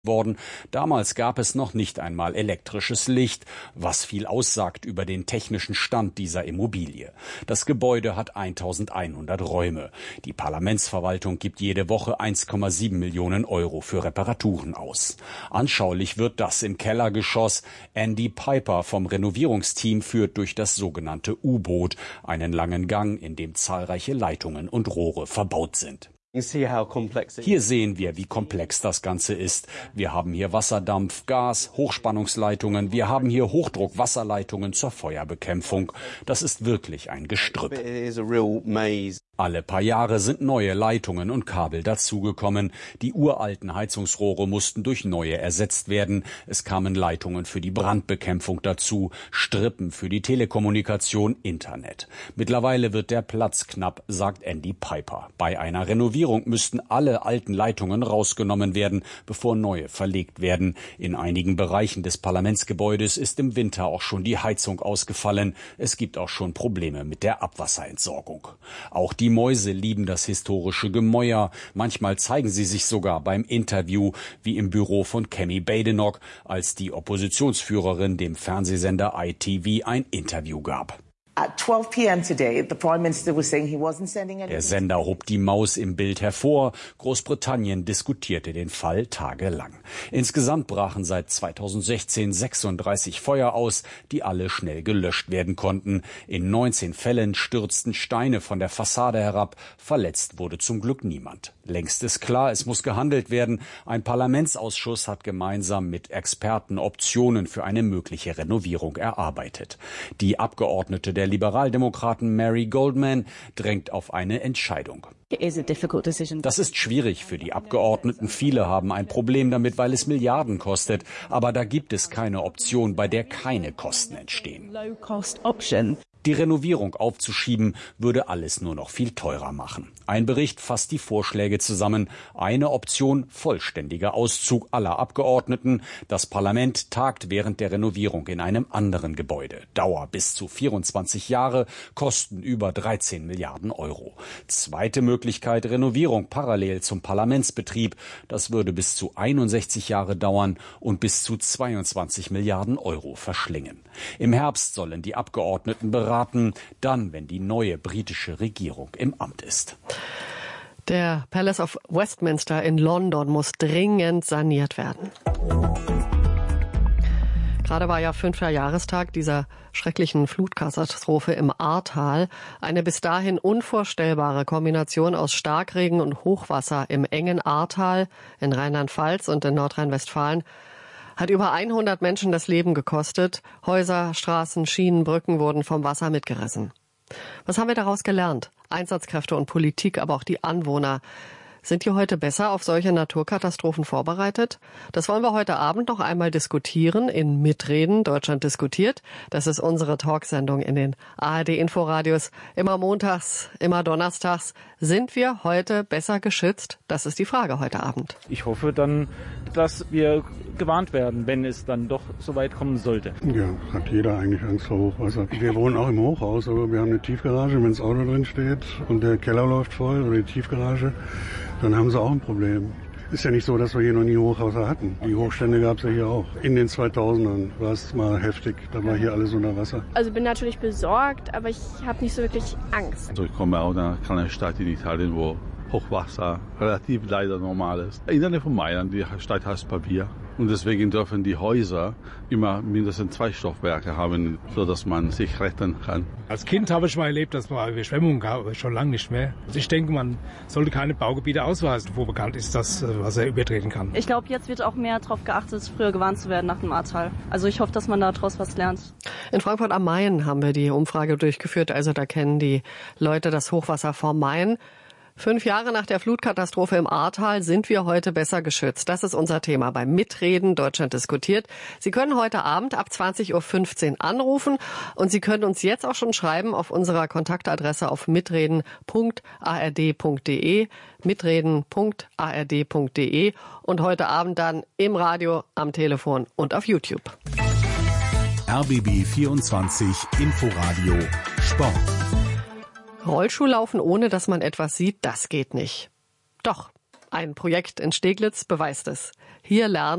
worden. Damals gab es noch nicht einmal elektrisches Licht, was viel aussagt über den technischen Stand dieser Immobilie. Das Gebäude hat 1100 Räume. Die Parlamentsverwaltung gibt jede Woche 1,7 Millionen Euro für Reparaturen aus. Anschaulich wird das im Kellergeschoss. Andy Piper vom Renovierungsteam führt durch das sogenannte U-Boot, einen langen Gang, in dem zahlreiche Leitungen und Rohre verbaut sind. Hier sehen wir, wie komplex das Ganze ist. Wir haben hier Wasserdampf, Gas, Hochspannungsleitungen. Wir haben hier Hochdruckwasserleitungen zur Feuerbekämpfung. Das ist wirklich ein Gestrüpp. Alle paar Jahre sind neue Leitungen und Kabel dazugekommen. Die uralten Heizungsrohre mussten durch neue ersetzt werden. Es kamen Leitungen für die Brandbekämpfung dazu, Strippen für die Telekommunikation, Internet. Mittlerweile wird der Platz knapp, sagt Andy Piper. Bei einer Renovierung müssten alle alten Leitungen rausgenommen werden, bevor neue verlegt werden. In einigen Bereichen des Parlamentsgebäudes ist im Winter auch schon die Heizung ausgefallen. Es gibt auch schon Probleme mit der Abwasserentsorgung. Auch die Mäuse lieben das historische Gemäuer. Manchmal zeigen sie sich sogar beim Interview, wie im Büro von Kemi Badenoch, als die Oppositionsführerin dem Fernsehsender ITV ein Interview gab. Der Sender hob die Maus im Bild hervor. Großbritannien diskutierte den Fall tagelang. Insgesamt brachen seit 2016 36 Feuer aus, die alle schnell gelöscht werden konnten. In 19 Fällen stürzten Steine von der Fassade herab. Verletzt wurde zum Glück niemand. Längst ist klar, es muss gehandelt werden. Ein Parlamentsausschuss hat gemeinsam mit Experten Optionen für eine mögliche Renovierung erarbeitet. Die Abgeordnete der Liberaldemokraten Mary Goldman drängt auf eine Entscheidung. Das ist schwierig für die Abgeordneten. Viele haben ein Problem damit, weil es Milliarden kostet. Aber da gibt es keine Option, bei der keine Kosten entstehen. Die Renovierung aufzuschieben, würde alles nur noch viel teurer machen. Ein Bericht fasst die Vorschläge zusammen. Eine Option: vollständiger Auszug aller Abgeordneten. Das Parlament tagt während der Renovierung in einem anderen Gebäude. Dauer bis zu 24 Jahre, Kosten über 13 Milliarden Euro. Zweite Möglichkeit: Renovierung parallel zum Parlamentsbetrieb. Das würde bis zu 61 Jahre dauern und bis zu 22 Milliarden Euro verschlingen. Im Herbst sollen die Abgeordneten beraten, dann, wenn die neue britische Regierung im Amt ist. Der Palace of Westminster in London muss dringend saniert werden. Gerade war ja 5. Jahrestag dieser schrecklichen Flutkatastrophe im Ahrtal. Eine bis dahin unvorstellbare Kombination aus Starkregen und Hochwasser im engen Ahrtal in Rheinland-Pfalz und in Nordrhein-Westfalen hat über 100 Menschen das Leben gekostet. Häuser, Straßen, Schienen, Brücken wurden vom Wasser mitgerissen. Was haben wir daraus gelernt? Einsatzkräfte und Politik, aber auch die Anwohner. Sind die heute besser auf solche Naturkatastrophen vorbereitet? Das wollen wir heute Abend noch einmal diskutieren in Mitreden. Deutschland diskutiert. Das ist unsere Talksendung in den ARD-Inforadios. Immer montags, immer donnerstags. Sind wir heute besser geschützt? Das ist die Frage heute Abend. Ich hoffe dann, dass wir gewarnt werden, wenn es dann doch so weit kommen sollte. Ja, hat jeder eigentlich Angst vor Hochwasser. Wir wohnen auch im Hochhaus, aber wir haben eine Tiefgarage. Wenn das Auto drin steht und der Keller läuft voll oder die Tiefgarage, dann haben sie auch ein Problem. Ist ja nicht so, dass wir hier noch nie Hochhäuser hatten. Die Hochstände gab es ja hier auch. In den 2000ern war es mal heftig. Da war hier alles unter Wasser. Also ich bin natürlich besorgt, aber ich habe nicht so wirklich Angst. Also ich komme aus einer kleinen Stadt in Italien, wo Hochwasser relativ leider normal ist. In der Nähe von Mailand, die Stadt heißt Pavia. Und deswegen dürfen die Häuser immer mindestens 2 Stockwerke haben, sodass man sich retten kann. Als Kind habe ich mal erlebt, dass man Überschwemmungen gab, aber schon lange nicht mehr. Also ich denke, man sollte keine Baugebiete ausweisen, wo bekannt ist, dass Wasser übertreten kann. Ich glaube, jetzt wird auch mehr darauf geachtet, früher gewarnt zu werden nach dem Ahrtal. Also ich hoffe, dass man daraus was lernt. In Frankfurt am Main haben wir die Umfrage durchgeführt. Also da kennen die Leute das Hochwasser vor Main. 5 Jahre nach der Flutkatastrophe im Ahrtal sind wir heute besser geschützt. Das ist unser Thema beim Mitreden. Deutschland diskutiert. Sie können heute Abend ab 20.15 Uhr anrufen und Sie können uns jetzt auch schon schreiben auf unserer Kontaktadresse auf mitreden.ard.de, mitreden.ard.de und heute Abend dann im Radio, am Telefon und auf YouTube. RBB 24 Inforadio Sport. Rollschuhlaufen, ohne dass man etwas sieht, das geht nicht. Doch, Ein Projekt in Steglitz beweist es. Hier lernen